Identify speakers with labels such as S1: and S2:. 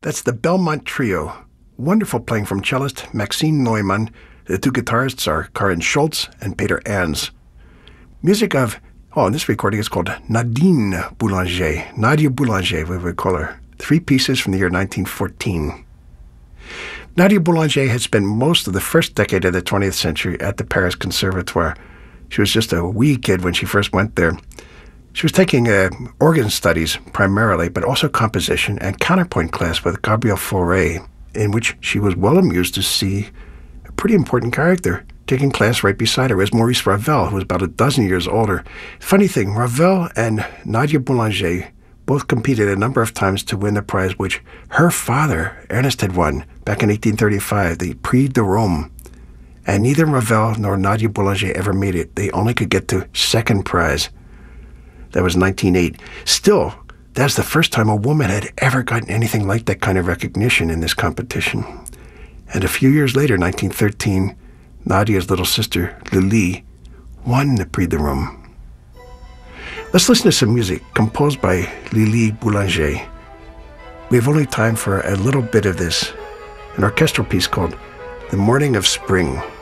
S1: That's the Belmont Trio. Wonderful playing from cellist Maxine Neumann. The two guitarists are Karin Schultz and Peter Ans. Music of, and this recording is called Nadine Boulanger. Nadia Boulanger, we would call her. 3 pieces from the year 1914. Nadia Boulanger had spent most of the first decade of the 20th century at the Paris Conservatoire. She was just a wee kid when she first went there. She was taking organ studies primarily, but also composition and counterpoint class with Gabriel Fauré, in which she was well amused to see a pretty important character taking class right beside her was Maurice Ravel, who was about a dozen years older. Funny thing, Ravel and Nadia Boulanger both competed a number of times to win the prize, which her father, Ernest, had won back in 1835, the Prix de Rome. And neither Ravel nor Nadia Boulanger ever made it. They only could get to second prize. That was 1908. Still, that's the first time a woman had ever gotten anything like that kind of recognition in this competition. And a few years later, 1913, Nadia's little sister, Lili, won the Prix de Rome. Let's listen to some music composed by Lili Boulanger. We have only time for a little bit of this, an orchestral piece called The Morning of Spring.